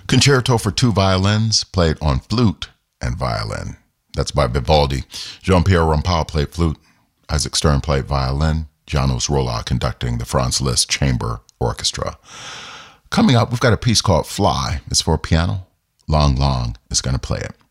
Concerto for Two Violins, played on flute and violin. That's by Vivaldi. Jean-Pierre Rampal played flute. Isaac Stern played violin. Janos Rolla conducting the Franz Liszt Chamber Orchestra. Coming up, we've got a piece called Fly. It's for piano. Long Long is going to play it.